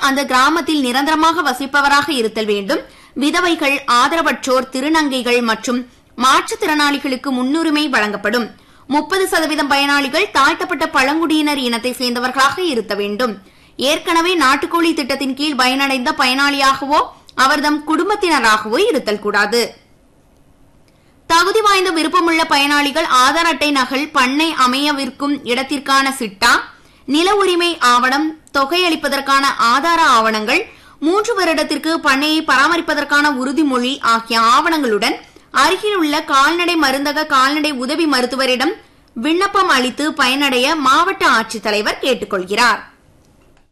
அந்த கிராமத்தில் நிரந்தரமாக வசிப்பவராக இருத்தல் வேண்டும். விதவைகள், ஆதரவற்றோர், திருநங்கைகள் மற்றும் மாற்றுத்திறனாளிகளுக்கு முன்னுரிமை வழங்கப்படும். 30% பயனாளிகள் தாழ்த்தப்பட்ட பழங்குடியினர் இனத்தை சேர்ந்தவர்களாக இருக்க வேண்டும். ஏற்கனவே நாட்டுக்கோழி திட்டத்தின் கீழ் பயனடைந்த பயனாளியாகவோ அவர்தம் குடும்பத்தினராகவோ இருத்தல் கூடாது. தகுதி வாய்ந்த விருப்பமுள்ள பயனாளிகள் ஆதார் அட்டை நகல், பண்ணை அமையவிருக்கும் இடத்திற்கான சிட்டா, நில உரிமை ஆவணம், தொகையளிப்பதற்கான ஆதார ஆவணங்கள், 3 வருடத்திற்கு பண்ணையை பராமரிப்பதற்கான உறுதிமொழி ஆகிய ஆவணங்களுடன் அருகில் உள்ள கால்நடை மருந்தக கால்நடை உதவி மருத்துவரிடம் விண்ணப்பம் அளித்து பயனடைய மாவட்ட ஆட்சித்தலைவர் கேட்டுக்கொள்கிறார்.